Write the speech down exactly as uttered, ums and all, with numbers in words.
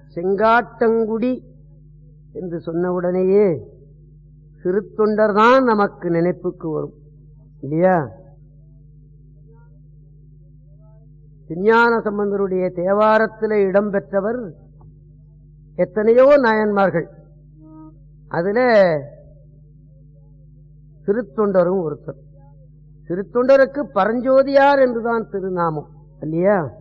செங்காட்டங்குடி என்று சொன்னவுடனேயே சிறுத்தொண்டர் தான் நமக்கு நினைப்புக்கு வரும் இல்லையா? திருஞான சம்பந்தருடைய தேவாரத்தில் இடம்பெற்றவர் எத்தனையோ நாயன்மார்கள், அதுல சிறுத்தொண்டரும் ஒருத்தர். சிறுத்தொண்டருக்கு பரஞ்சோதியார் என்றுதான் திருநாமம் இல்லையா?